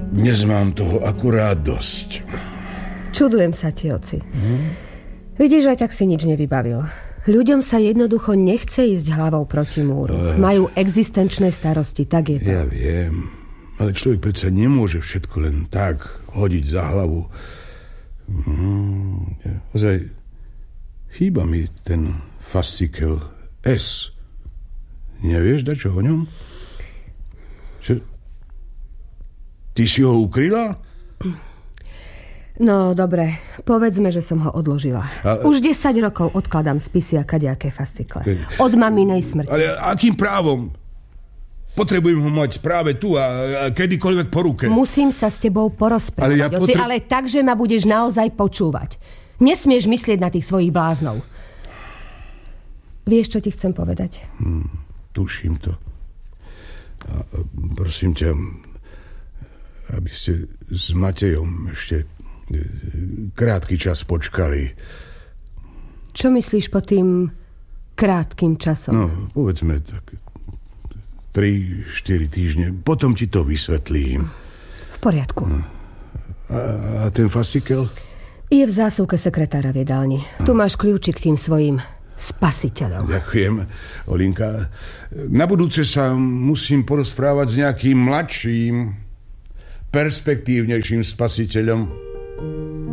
Dnes mám toho akurát dosť. Čudujem sa ti, oci. Vidíš, aj tak si nič nevybavil. Ľuďom sa jednoducho nechce ísť hlavou proti múru. Majú existenčné starosti, tak je to. Ja viem, ale človek predsa nemôže všetko len tak hodiť za hlavu. Ozaj, chýba mi ten fascikel S. Nevieš dačo o ňom? Ty si ho ukryla? No, dobre. Povedzme, že som ho odložila. Už 10 rokov odkladám spisy a kadejaké fascikle. Od maminej smrti. Ale akým právom? Potrebujem ho mať práve tu a kedykoľvek po ruke. Musím sa s tebou porozprávať, ale tak, že ma budeš naozaj počúvať. Nesmieš myslieť na tých svojich bláznov. Vieš, čo ti chcem povedať? Tuším to. A prosím ťa, aby ste s Matejom ešte krátky čas počkali. Čo myslíš po tým krátkym časom? No, povedzme tak 3-4 týždne. Potom ti to vysvetlím. V poriadku. A ten fascikel? Je v zásuvke sekretára v jedálni. Tu máš kľúčik k tým svojim spasiteľom. Ďakujem, Olinka. Na budúce sa musím porozprávať s nejakým mladším, perspektívnejším spasiteľom.